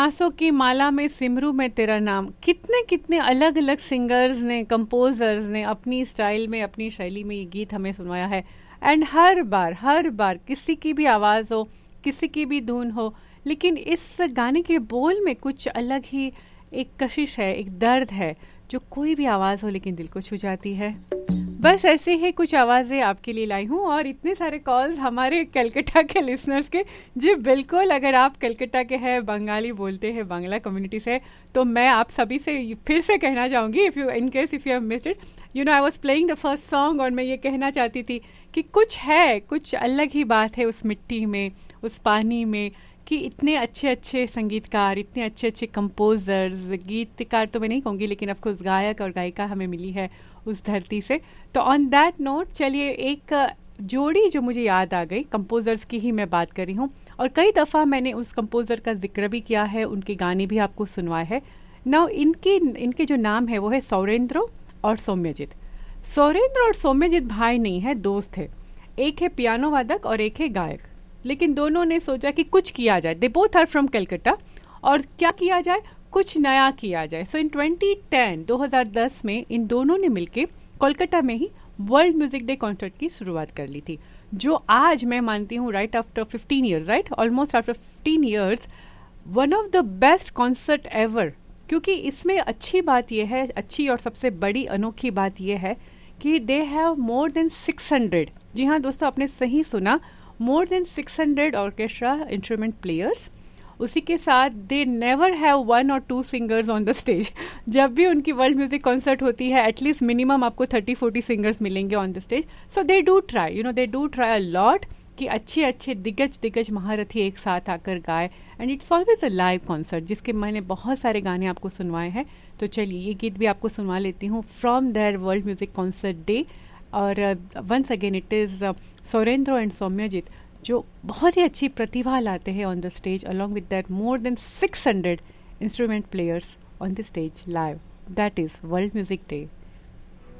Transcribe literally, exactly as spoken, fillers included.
सांसों की माला में सिमरू में तेरा नाम, कितने कितने अलग अलग सिंगर्स ने, कंपोजर्स ने अपनी स्टाइल में, अपनी शैली में ये गीत हमें सुनवाया है। एंड हर बार हर बार किसी की भी आवाज़ हो, किसी की भी धुन हो, लेकिन इस गाने के बोल में कुछ अलग ही एक कशिश है, एक दर्द है, जो कोई भी आवाज़ हो लेकिन दिल को छू जाती है। बस ऐसे ही कुछ आवाज़ें आपके लिए लाई हूँ और इतने सारे कॉल्स हमारे कलकत्ता के लिसनर्स के। जी बिल्कुल, अगर आप कलकत्ता के हैं, बंगाली बोलते हैं, बांग्ला कम्युनिटी से, तो मैं आप सभी से फिर से कहना चाहूँगी, if you in case if you have missed it, you know I was playing the first song, और मैं ये कहना चाहती थी कि कुछ है, कुछ अलग ही बात है उस मिट्टी में, उस पानी में, कि इतने अच्छे अच्छे संगीतकार, इतने अच्छे अच्छे कंपोजर्स, गीतकार तो मैं नहीं कहूँगी, लेकिन ऑफकोर्स गायक और गायिका हमें मिली है उस धरती से। तो ऑन दैट नोट चलिए एक जोड़ी जो मुझे याद आ गई, कंपोजर्स की ही मैं बात कर रही हूँ, और कई दफ़ा मैंने उस कंपोजर का जिक्र भी किया है, उनके गाने भी आपको सुनवाए हैं। नाउ इनके इनके जो नाम है वो है सौरेंद्र और सौम्यजीत। सौरेंद्र और सौम्यजीत भाई नहीं है, दोस्त है। एक है पियानो वादक और एक है गायक, लेकिन दोनों ने सोचा कि कुछ किया जाए। They both are from Calcutta, और क्या किया जाए, कुछ नया किया जाए। सो इन ट्वेंटी टेन दो हज़ार दस में इन दोनों ने मिलके कोलकाता में ही वर्ल्ड म्यूजिक डे कॉन्सर्ट की शुरुआत कर ली थी, जो आज मैं मानती हूँ right after fifteen years, right almost after fifteen years, one of the best concert ever. क्योंकि इसमें अच्छी बात यह है, अच्छी और सबसे बड़ी अनोखी बात यह है कि they have more than six hundred, जी हाँ दोस्तों आपने सही सुना, more than six hundred orchestra instrument players. उसी के साथ दे नेवर हैव वन और to singers on the stage. जब भी उनकी वर्ल्ड म्यूजिक कॉन्सर्ट होती है, एटलीस्ट मिनिमम आपको थर्टी फोर्टी सिंगर्स मिलेंगे on the stage. So they do try, you know they do try a lot कि अच्छे अच्छे दिग्गज दिग्गज महारथी एक साथ आकर गाए, and it's always a live concert, जिसके मैंने बहुत सारे गाने आपको सुनवाए हैं। तो चलिए ये गीत भी आपको सुनवा लेती हूँ from there world music concert day. और once again it is Sourindra and Soumyajit, जो बहुत ही अच्छी प्रतिभा लाते हैं on the stage, along with that more than six hundred instrument players on the stage live. That is world music day.